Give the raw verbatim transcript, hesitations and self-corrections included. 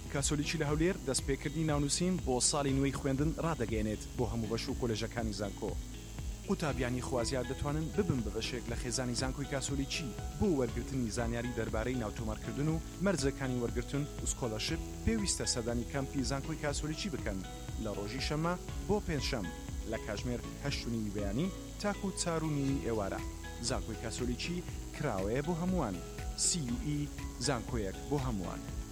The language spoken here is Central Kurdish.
کاسۆلیکی لە هەولێر دەستپێکردنی ناونووسین بۆ ساڵی نوێی خوێندن ڕادەگەێنێت بۆ هەموو بەش و کۆلێژەکانی زانکۆ. قوتابیانی خوازیار دەتوانن ببن بە بەشێک لە خێزانی زانکۆی کاسۆلیکی بۆ وەرگرتنی زانیاری دەربارەی ناوتۆمارکردن و مەرجەکانی وەرگرتن و سکۆلەرشپ پێویستە سەردانی کەمپی زانکۆی کاسۆلیکی بکەن لە ڕۆژی شەمە بۆ پێنجشەم لە کاتژمێر هەشت و نیوی بەیانی تاکو و چار و نیوی ئێوارە. زانکۆی کاسۆلیکی کراوەیە بۆ هەمووان. سی یو ئی زانکۆیەک بۆ هەمووان.